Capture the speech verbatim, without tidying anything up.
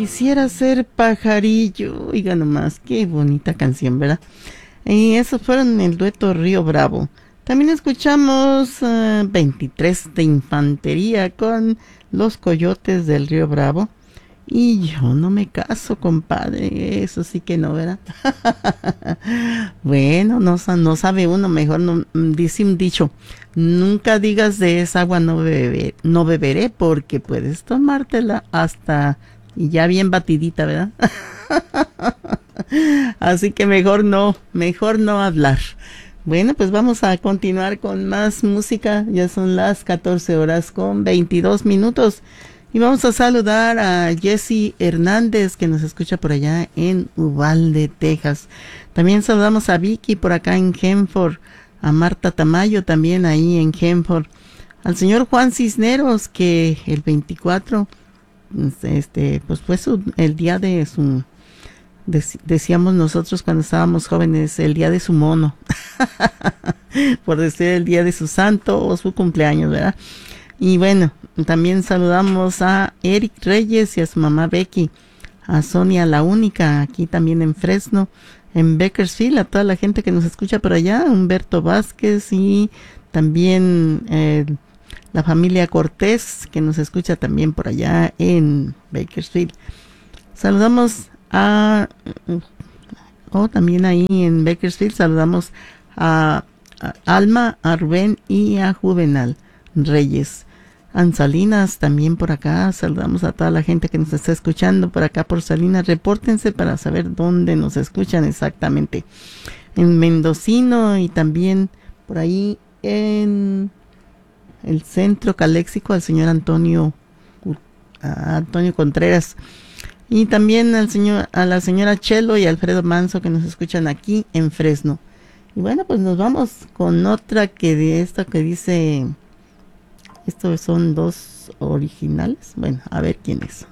Quisiera ser pajarillo. Oiga nomás, qué bonita canción, ¿verdad? Y esos fueron el dueto Río Bravo. También escuchamos uh, veintitrés de Infantería con Los Coyotes del Río Bravo. Y yo no me caso, compadre. Eso sí que no, ¿verdad? Bueno, no, no sabe uno, mejor no, dice un dicho. Nunca digas de esa agua no, beber, no beberé, porque puedes tomártela hasta y ya bien batidita, ¿verdad? Así que mejor no, mejor no hablar. Bueno, pues vamos a continuar con más música. Ya son las catorce horas con veintidós minutos. Y vamos a saludar a Jesse Hernández, que nos escucha por allá en Uvalde, Texas. También saludamos a Vicky por acá en Hanford, a Marta Tamayo también ahí en Hanford, al señor Juan Cisneros, que el veinticuatro, este, pues fue su, el día de su, decíamos nosotros cuando estábamos jóvenes, el día de su mono, por decir el día de su santo o su cumpleaños, ¿verdad? Y bueno, también saludamos a Eric Reyes y a su mamá Becky, a Sonia la Única, aquí también en Fresno, en Bakersfield, a toda la gente que nos escucha por allá, Humberto Vázquez y también eh, la familia Cortés, que nos escucha también por allá en Bakersfield. Saludamos a, oh, también ahí en Bakersfield, saludamos a, a Alma, a Rubén y a Juvenal Reyes. Ansalinas también por acá, saludamos a toda la gente que nos está escuchando por acá por Salinas, repórtense para saber dónde nos escuchan exactamente, en Mendocino y también por ahí en el centro Caléxico al señor Antonio a Antonio Contreras y también al señor, a la señora Chelo y Alfredo Manso que nos escuchan aquí en Fresno. Y bueno, pues nos vamos con otra que de esta que dice... Estos son dos originales. Bueno, a ver quién es.